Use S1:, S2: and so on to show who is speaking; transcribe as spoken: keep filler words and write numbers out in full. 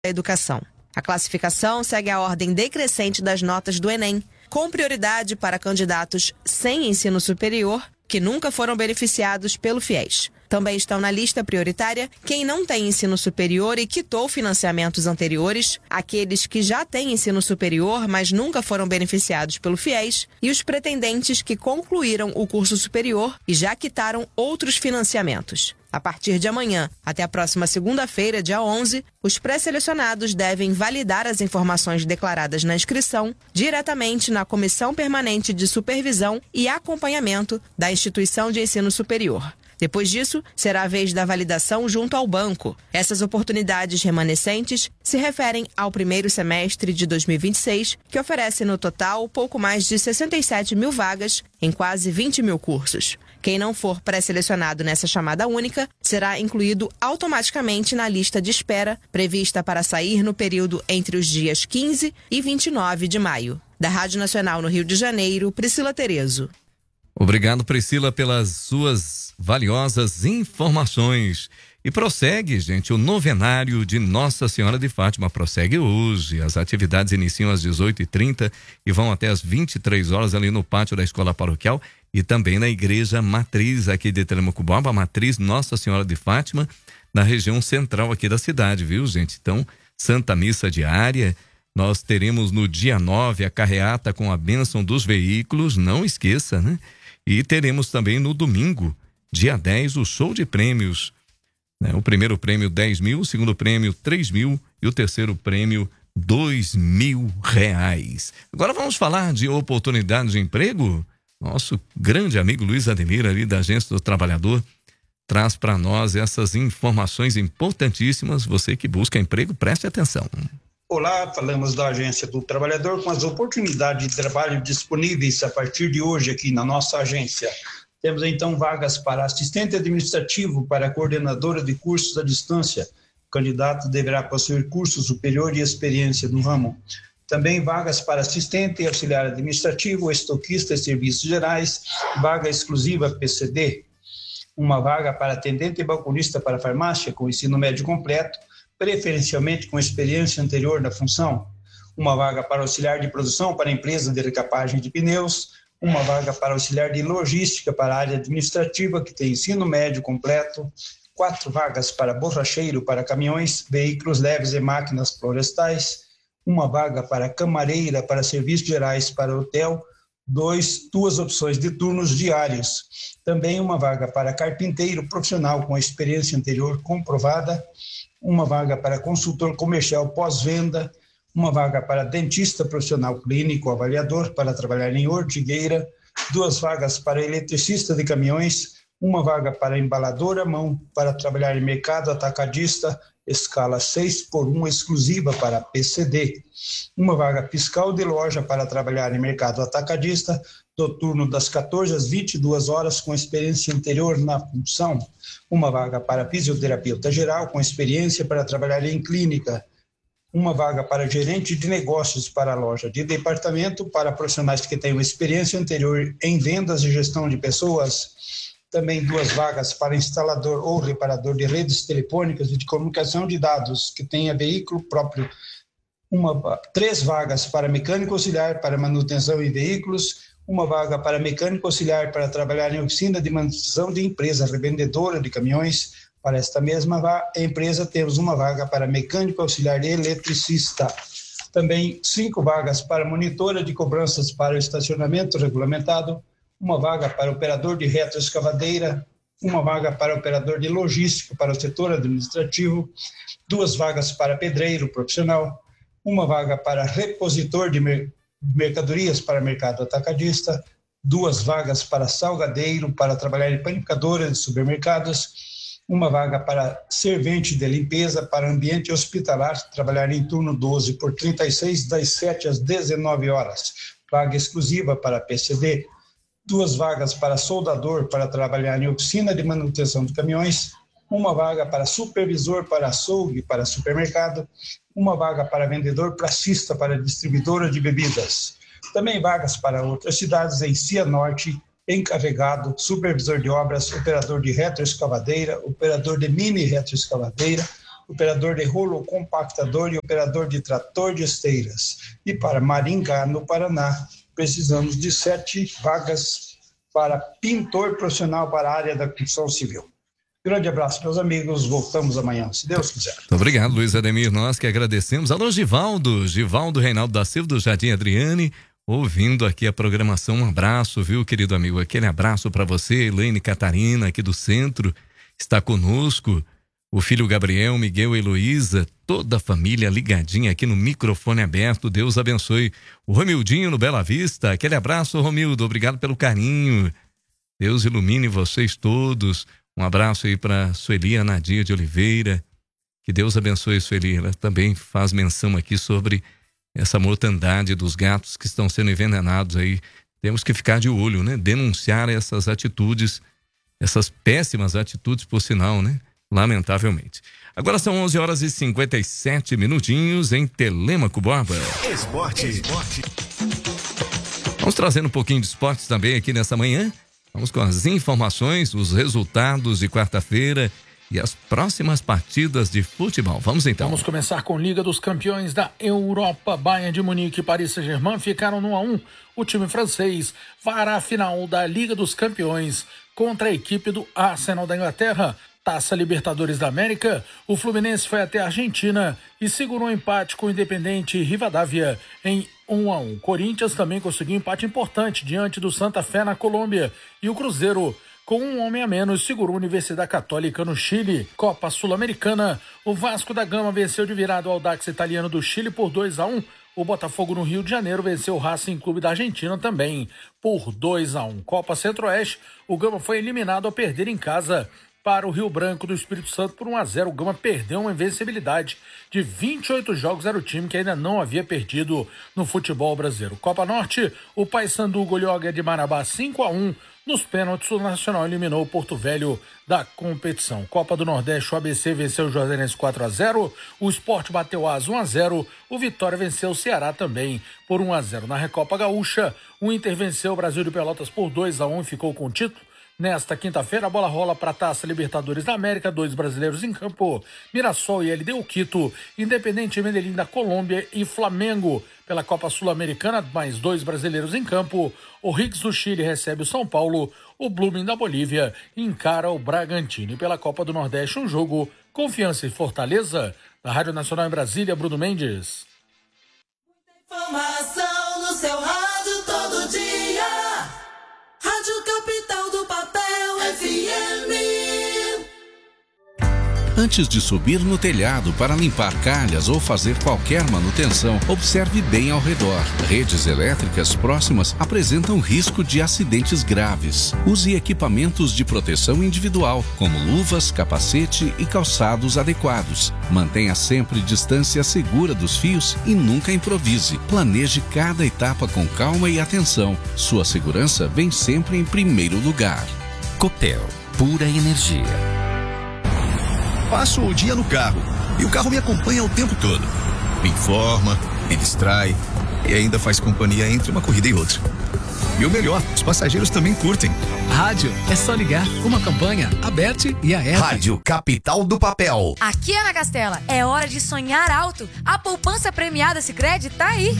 S1: da Educação. A classificação segue a ordem decrescente das notas do Enem, com prioridade para candidatos sem ensino superior que nunca foram beneficiados pelo FIES. Também estão na lista prioritária quem não tem ensino superior e quitou financiamentos anteriores, aqueles que já têm ensino superior, mas nunca foram beneficiados pelo FIES, e os pretendentes que concluíram o curso superior e já quitaram outros financiamentos. A partir de amanhã, até a próxima segunda-feira, dia onze, os pré-selecionados devem validar as informações declaradas na inscrição diretamente na Comissão Permanente de Supervisão e Acompanhamento da Instituição de Ensino Superior. Depois disso, será a vez da validação junto ao banco. Essas oportunidades remanescentes se referem ao primeiro semestre de dois mil e vinte e seis, que oferece no total pouco mais de sessenta e sete mil vagas em quase vinte mil cursos. Quem não for pré-selecionado nessa chamada única será incluído automaticamente na lista de espera prevista para sair no período entre os dias quinze e vinte e nove de maio. Da Rádio Nacional no Rio de Janeiro, Priscila Terezo.
S2: Obrigado, Priscila, pelas suas valiosas informações. E prossegue, gente, o novenário de Nossa Senhora de Fátima prossegue hoje. As atividades iniciam às dezoito e trinta e vão até às vinte e três horas ali no pátio da Escola Paroquial e também na Igreja Matriz aqui de Telemaco-Borba, a Matriz Nossa Senhora de Fátima, na região central aqui da cidade, viu, gente? Então, Santa Missa diária. Nós teremos no dia nove a carreata com a bênção dos veículos, não esqueça, né? E teremos também no domingo, dia dez, o show de prêmios. Né? O primeiro prêmio dez mil, o segundo prêmio três mil e o terceiro prêmio dois mil reais. Agora vamos falar de oportunidades de emprego? Nosso grande amigo Luiz Ademir, ali da Agência do Trabalhador, traz para nós essas informações importantíssimas. Você que busca emprego, preste atenção.
S3: Olá, falamos da Agência do Trabalhador com as oportunidades de trabalho disponíveis a partir de hoje aqui na nossa agência. Temos então vagas para assistente administrativo, para coordenadora de cursos à distância. O candidato deverá possuir curso superior e experiência no ramo. Também vagas para assistente e auxiliar administrativo, estoquista e serviços gerais, vaga exclusiva P C D. Uma vaga para atendente e balconista para farmácia com ensino médio completo, preferencialmente com experiência anterior na função. Uma vaga para auxiliar de produção para empresa de recapagem de pneus. Uma vaga para auxiliar de logística para a área administrativa que tem ensino médio completo. Quatro vagas para borracheiro para caminhões, veículos leves e máquinas florestais. Uma vaga para camareira para serviços gerais para hotel. Dois, duas opções de turnos diários. Também uma vaga para carpinteiro profissional com experiência anterior comprovada. Uma vaga para consultor comercial pós-venda, uma vaga para dentista profissional clínico avaliador para trabalhar em Ortigueira, duas vagas para eletricista de caminhões, uma vaga para embalador à mão para trabalhar em mercado atacadista, escala seis por um exclusiva para P C D, uma vaga fiscal de loja para trabalhar em mercado atacadista, do turno das quatorze às vinte e duas horas com experiência anterior na função, uma vaga para fisioterapeuta geral com experiência para trabalhar em clínica, uma vaga para gerente de negócios para a loja de departamento para profissionais que tenham experiência anterior em vendas e gestão de pessoas, também duas vagas para instalador ou reparador de redes telefônicas e de comunicação de dados que tenha veículo próprio, uma, três vagas para mecânico auxiliar para manutenção em veículos, uma vaga para mecânico auxiliar para trabalhar em oficina de manutenção de empresa revendedora de caminhões. Para esta mesma empresa, temos uma vaga para mecânico auxiliar de eletricista. Também cinco vagas para monitora de cobranças para o estacionamento regulamentado, uma vaga para operador de retroescavadeira, uma vaga para operador de logística para o setor administrativo, duas vagas para pedreiro profissional, uma vaga para repositor de mercadoria, mercadorias para mercado atacadista, duas vagas para salgadeiro para trabalhar em panificadora de supermercados, uma vaga para servente de limpeza para ambiente hospitalar, trabalhar em turno doze por trinta e seis, das sete às dezenove horas, vaga exclusiva para P C D, duas vagas para soldador para trabalhar em oficina de manutenção de caminhões, uma vaga para supervisor para açougue para supermercado, uma vaga para vendedor pracista para distribuidora de bebidas. Também vagas para outras cidades em Cianorte, encarregado, supervisor de obras, operador de retroescavadeira, operador de mini retroescavadeira, operador de rolo compactador e operador de trator de esteiras. E para Maringá, no Paraná, precisamos de sete vagas para pintor profissional para a área da construção civil. Grande abraço, meus amigos. Voltamos amanhã, se Deus quiser.
S2: Muito obrigado, Luiz Ademir. Nós que agradecemos. Alô, Givaldo. Givaldo Reinaldo da Silva, do Jardim Adriane, ouvindo aqui a programação. Um abraço, viu, querido amigo? Aquele abraço para você. Elaine Catarina, aqui do centro, está conosco. O filho Gabriel, Miguel, Heloísa, toda a família ligadinha aqui no microfone aberto. Deus abençoe. O Romildinho no Bela Vista. Aquele abraço, Romildo. Obrigado pelo carinho. Deus ilumine vocês todos. Um abraço aí para Sueli Anadia de Oliveira. Que Deus abençoe Sueli. Ela também faz menção aqui sobre essa mortandade dos gatos que estão sendo envenenados aí. Temos que ficar de olho, né? Denunciar essas atitudes, essas péssimas atitudes, por sinal, né? Lamentavelmente. Agora são onze horas e cinquenta e sete minutinhos em Telêmaco Borba.
S4: Esporte. Esporte.
S2: Vamos trazendo um pouquinho de esportes também aqui nessa manhã. Vamos com as informações, os resultados de quarta-feira e as próximas partidas de futebol. Vamos então.
S5: Vamos começar com Liga dos Campeões da Europa. Bayern de Munique e Paris Saint-Germain ficaram no um a um. O time francês vai à final da Liga dos Campeões contra a equipe do Arsenal da Inglaterra. Taça Libertadores da América, o Fluminense foi até a Argentina e segurou um empate com o Independente Rivadavia em um a um. Corinthians também conseguiu um empate importante diante do Santa Fé na Colômbia. E o Cruzeiro, com um homem a menos, segurou a Universidade Católica no Chile. Copa Sul-Americana, o Vasco da Gama venceu de virada o Audax Italiano do Chile por dois a um. O Botafogo no Rio de Janeiro venceu o Racing Clube da Argentina também por dois a um. Copa Centro-Oeste, o Gama foi eliminado ao perder em casa para o Rio Branco do Espírito Santo por um a zero. O Gama perdeu uma invencibilidade de vinte e oito jogos, era o time que ainda não havia perdido no futebol brasileiro. Copa Norte, o Paysandu goleou a Águia de Marabá cinco a um. Nos pênaltis, o Nacional eliminou o Porto Velho da competição. Copa do Nordeste, o A B C venceu o Juazeirense quatro a zero. O Sport bateu o Asa um a zero. O Vitória venceu o Ceará também por um a zero. Na Recopa Gaúcha, o Inter venceu o Brasil de Pelotas por dois a um e ficou com o título. Nesta quinta-feira, a bola rola para a Taça Libertadores da América, dois brasileiros em campo, Mirassol e L D U Quito, Independente Medellín da Colômbia e Flamengo. Pela Copa Sul-Americana, mais dois brasileiros em campo, o Higgs do Chile recebe o São Paulo, o Blooming da Bolívia encara o Bragantino. E pela Copa do Nordeste, um jogo, Confiança e Fortaleza, da Rádio Nacional em Brasília, Bruno Mendes.
S6: Informação no seu rádio todo dia. Rádio Capital do Papel F M.
S7: Antes de subir no telhado para limpar calhas ou fazer qualquer manutenção, observe bem ao redor. Redes elétricas próximas apresentam risco de acidentes graves. Use equipamentos de proteção individual, como luvas, capacete e calçados adequados. Mantenha sempre distância segura dos fios e nunca improvise. Planeje cada etapa com calma e atenção. Sua segurança vem sempre em primeiro lugar.
S8: Copel, pura energia.
S4: Passo o dia no carro e o carro me acompanha o tempo todo. Me informa, me distrai e ainda faz companhia entre uma corrida e outra. E o melhor, os passageiros também curtem.
S9: Rádio, é só ligar. Uma campanha, a Beth e a Eva.
S4: Rádio Capital do Papel.
S10: Aqui, Ana Castela, é hora de sonhar alto. A poupança premiada Sicredi tá aí.